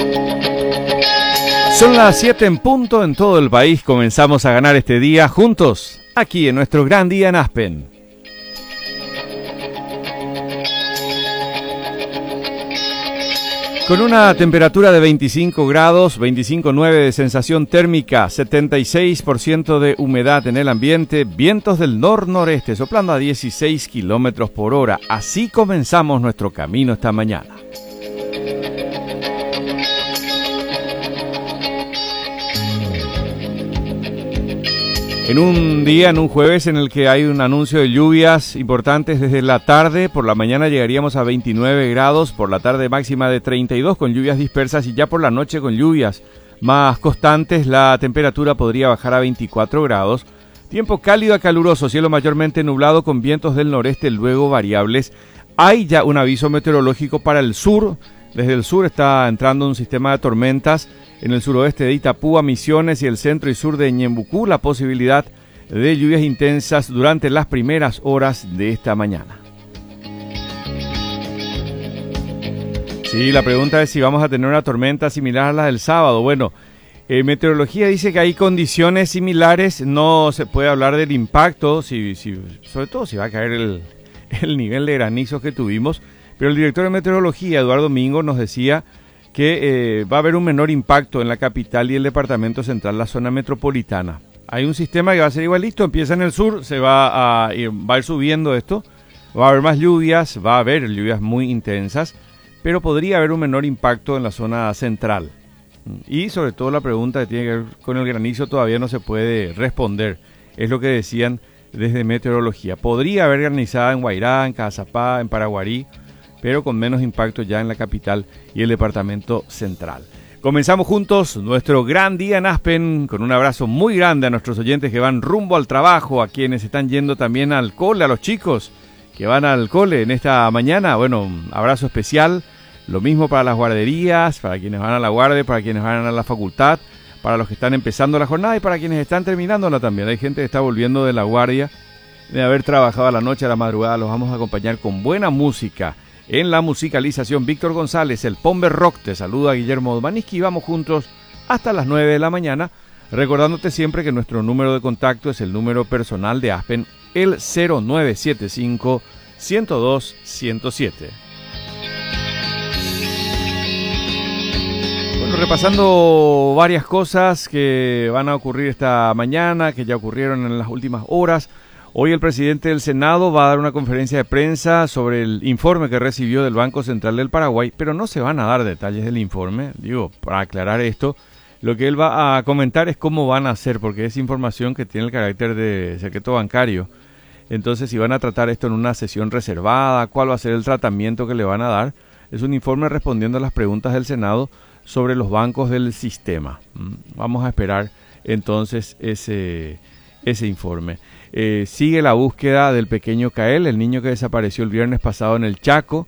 Son las 7 en punto en todo el país. Comenzamos a ganar este día juntos, aquí en nuestro gran día en Aspen. Con una temperatura de 25 grados, 25,9 de sensación térmica, 76% de humedad en el ambiente, vientos del nor-noreste soplando a 16 kilómetros por hora. Así comenzamos nuestro camino esta mañana. En un día, en un jueves en el que hay un anuncio de lluvias importantes desde la tarde, por la mañana llegaríamos a 29 grados, por la tarde máxima de 32 con lluvias dispersas y ya por la noche con lluvias más constantes la temperatura podría bajar a 24 grados. Tiempo cálido a caluroso, cielo mayormente nublado con vientos del noreste luego variables. Hay ya un aviso meteorológico para el sur. Desde el sur está entrando un sistema de tormentas. En el suroeste de Itapúa, Misiones y el centro y sur de Ñembucú, la posibilidad de lluvias intensas durante las primeras horas de esta mañana. Sí, la pregunta es si vamos a tener una tormenta similar a la del sábado. Bueno, meteorología dice que hay condiciones similares, no se puede hablar del impacto, sobre todo si va a caer el nivel de granizo que tuvimos, pero el director de meteorología, Eduardo Mingo, nos decía que va a haber un menor impacto en la capital y el departamento central, la zona metropolitana. Hay un sistema que va a ser igualito, empieza en el sur, va a ir subiendo esto, va a haber más lluvias, va a haber lluvias muy intensas, pero podría haber un menor impacto en la zona central. Y sobre todo la pregunta que tiene que ver con el granizo todavía no se puede responder, es lo que decían desde meteorología. Podría haber granizada en Guairá, en Cazapá, en Paraguarí, pero con menos impacto ya en la capital y el departamento central. Comenzamos juntos nuestro gran día en Aspen con un abrazo muy grande a nuestros oyentes que van rumbo al trabajo, a quienes están yendo también al cole, a los chicos que van al cole en esta mañana. Bueno, un abrazo especial, lo mismo para las guarderías, para quienes van a la guardia, para quienes van a la facultad, para los que están empezando la jornada y para quienes están terminándola también. Hay gente que está volviendo de la guardia, de haber trabajado a la noche, a la madrugada. Los vamos a acompañar con buena música. En la musicalización, Víctor González, el Pomber Rock, te saluda Guillermo Domaniski y vamos juntos hasta las 9 de la mañana, recordándote siempre que nuestro número de contacto es el número personal de Aspen, el 0975-102-107. Bueno, repasando varias cosas que van a ocurrir esta mañana, que ya ocurrieron en las últimas horas. Hoy el presidente del Senado va a dar una conferencia de prensa sobre el informe que recibió del Banco Central del Paraguay, pero no se van a dar detalles del informe, para aclarar esto. Lo que él va a comentar es cómo van a hacer, porque es información que tiene el carácter de secreto bancario. Entonces, si van a tratar esto en una sesión reservada, cuál va a ser el tratamiento que le van a dar. Es un informe respondiendo a las preguntas del Senado sobre los bancos del sistema. Vamos a esperar entonces ese informe. Sigue la búsqueda del pequeño Kael, el niño que desapareció el viernes pasado en el Chaco.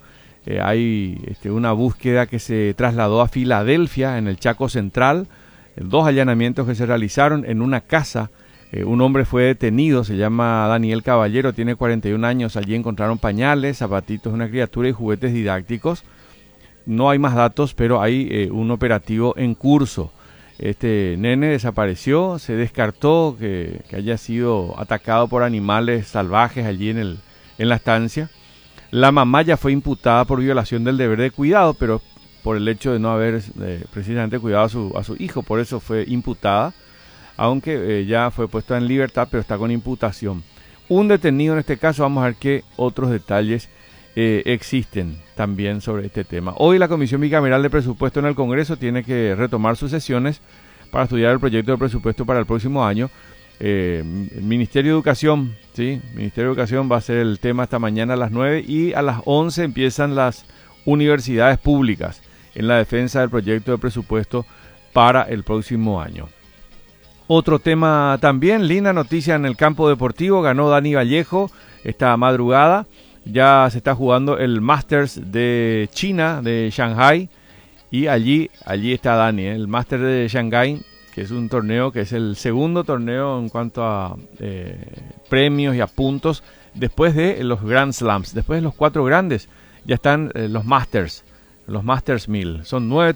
Hay una búsqueda que se trasladó a Filadelfia, en el Chaco Central. 2 allanamientos que se realizaron en una casa. Un hombre fue detenido, se llama Daniel Caballero, tiene 41 años. Allí encontraron pañales, zapatitos de una criatura y juguetes didácticos. No hay más datos, pero hay un operativo en curso. Este nene desapareció, se descartó que haya sido atacado por animales salvajes allí en la estancia. La mamá ya fue imputada por violación del deber de cuidado, pero por el hecho de no haber precisamente cuidado a su hijo, por eso fue imputada, aunque ya fue puesta en libertad, pero está con imputación. Un detenido en este caso, vamos a ver qué otros detalles existen también sobre este tema. Hoy la Comisión Bicameral de Presupuesto en el Congreso tiene que retomar sus sesiones para estudiar el proyecto de presupuesto para el próximo año. El Ministerio de Educación, ¿sí? Ministerio de Educación va a ser el tema esta mañana a las 9 y a las 11 empiezan las universidades públicas en la defensa del proyecto de presupuesto para el próximo año. Otro tema también, linda noticia en el campo deportivo, ganó Dani Vallejo esta madrugada. Ya se está jugando el Masters de China, de Shanghai, y allí está Dani, el Masters de Shanghai, que es un torneo que es el segundo torneo en cuanto a premios y a puntos, después de los Grand Slams, después de los 4 grandes, ya están los Masters 1000. Son 9